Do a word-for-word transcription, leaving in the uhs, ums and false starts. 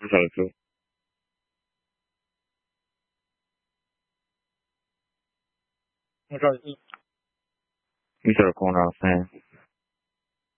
I'm sorry, too. I'm sorry, too. You should have corner I was saying.